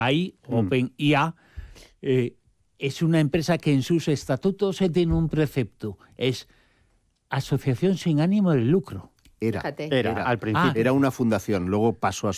Ahí, OpenIA, es una empresa que en sus estatutos tiene un precepto, es asociación sin ánimo de lucro. Era al principio. Era una fundación, luego pasó a